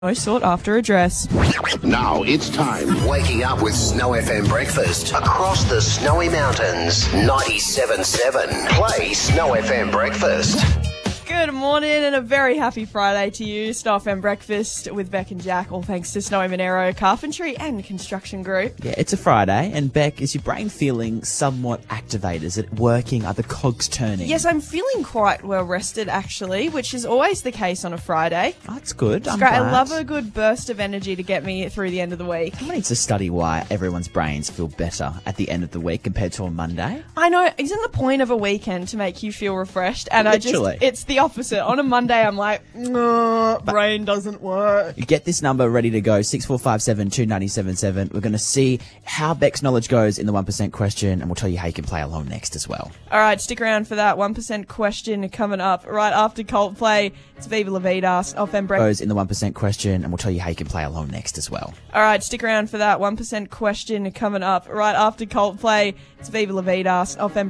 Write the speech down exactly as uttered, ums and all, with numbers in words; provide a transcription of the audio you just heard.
No sought after address. Now it's time. Waking up with Snow F M breakfast across the snowy mountains. ninety-seven point seven. Play Snow F M breakfast. Good morning and a very happy Friday to you. Snow F M breakfast with Beck and Jack, all thanks to Snowy Monero Carpentry and Construction Group. Yeah, it's a Friday, and Beck, is your brain feeling somewhat activated? Is it working? Are the cogs turning? Yes, I'm feeling quite well rested actually, which is always the case on a Friday. Oh, that's good. It's I'm great. glad. I love a good burst of energy to get me through the end of the week. Someone needs to study why everyone's brains feel better at the end of the week compared to on Monday. I know, isn't the point of a weekend to make you feel refreshed? And Literally. I just, it's the opposite. On a Monday, I'm like, "Ugh, brain doesn't work. You get this number ready to go, six four five seven, two nine seven seven. We're going to see how Beck's knowledge goes in the one percent question, and we'll tell you how you can play along next as well. All right, stick around for that one percent question coming up right after Coldplay. It's Viva La Vida, Snow F M breakfast. Goes in the one percent question, and we'll tell you how you can play along next as well. All right, stick around for that one percent question coming up right after Coldplay. It's Viva La Vida, Snow F M breakfast.